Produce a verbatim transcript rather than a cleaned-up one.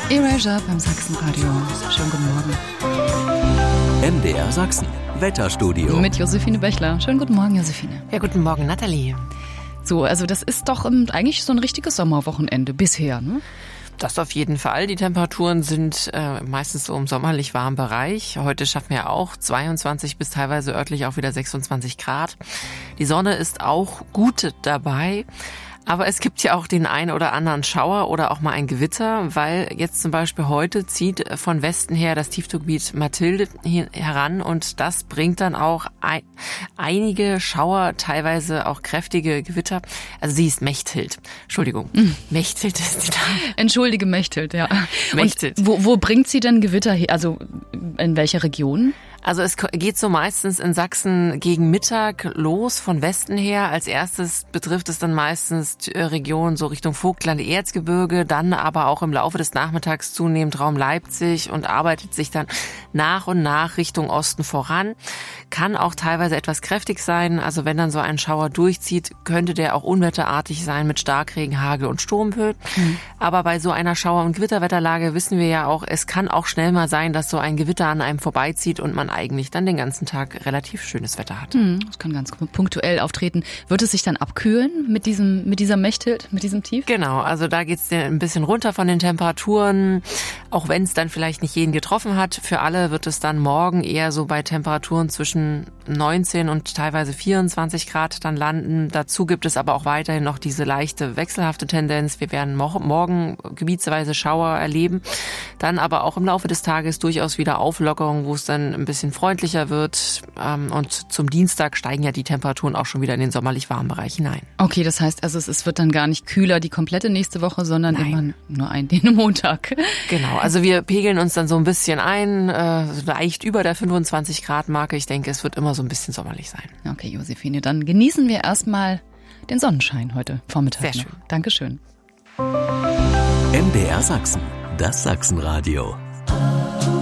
Erasure beim Sachsenradio. Schönen guten Morgen. M D R Sachsen, Wetterstudio. Mit Josephine Bächler. Schönen guten Morgen, Josephine. Ja, guten Morgen, Nathalie. So, also das ist doch ähm, eigentlich so ein richtiges Sommerwochenende bisher, ne? Das auf jeden Fall. Die Temperaturen sind äh, meistens so im sommerlich warmen Bereich. Heute schaffen wir auch zweiundzwanzig bis teilweise örtlich auch wieder sechsundzwanzig Grad. Die Sonne ist auch gut dabei. Aber es gibt ja auch den einen oder anderen Schauer oder auch mal ein Gewitter, weil jetzt zum Beispiel heute zieht von Westen her das Tiefdruckgebiet Mathilde heran und das bringt dann auch ein, einige Schauer, teilweise auch kräftige Gewitter. Also sie ist Mechthild. Entschuldigung, mhm. Mechthild ist die Dame. Entschuldige Mechthild, ja. Mechthild. Und wo, wo bringt sie denn Gewitter her? Also in welcher Region? Also es geht so meistens in Sachsen gegen Mittag los, von Westen her. Als erstes betrifft es dann meistens Regionen so Richtung Vogtland, Erzgebirge, dann aber auch im Laufe des Nachmittags zunehmend Raum Leipzig und arbeitet sich dann nach und nach Richtung Osten voran. Kann auch teilweise etwas kräftig sein. Also wenn dann so ein Schauer durchzieht, könnte der auch unwetterartig sein mit Starkregen, Hagel und Sturmböen. Mhm. Aber bei so einer Schauer- und Gewitterwetterlage wissen wir ja auch, es kann auch schnell mal sein, dass so ein Gewitter an einem vorbeizieht und man eigentlich dann den ganzen Tag relativ schönes Wetter hat. Hm, das kann ganz punktuell auftreten. Wird es sich dann abkühlen mit diesem, mit dieser Mechthild, mit diesem Tief? Genau, also da geht's ein bisschen runter von den Temperaturen, auch wenn es dann vielleicht nicht jeden getroffen hat. Für alle wird es dann morgen eher so bei Temperaturen zwischen neunzehn und teilweise vierundzwanzig Grad dann landen. Dazu gibt es aber auch weiterhin noch diese leichte wechselhafte Tendenz. Wir werden morgen gebietsweise Schauer erleben, dann aber auch im Laufe des Tages durchaus wieder Auflockerung, wo es dann ein bisschen freundlicher wird. Und zum Dienstag steigen ja die Temperaturen auch schon wieder in den sommerlich warmen Bereich hinein. Okay, das heißt also, es wird dann gar nicht kühler die komplette nächste Woche, sondern Nein. immer nur ein den Montag. Genau, also wir pegeln uns dann so ein bisschen ein, äh, leicht über der fünfundzwanzig Grad Marke. Ich denke, es wird immer so ein bisschen sommerlich sein. Okay, Josephine, dann genießen wir erstmal den Sonnenschein heute Vormittag. Sehr noch. schön. Dankeschön. M D R Sachsen, das Sachsenradio.